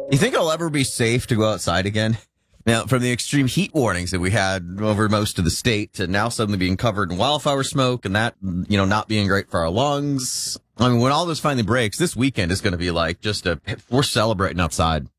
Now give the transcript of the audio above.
You think it'll ever be safe to go outside again? Now, from the extreme heat warnings that we had over most of the state to now suddenly being covered in wildfire smoke and that, not being great for our lungs. I mean, when all this finally breaks, this weekend is going to be like we're celebrating outside.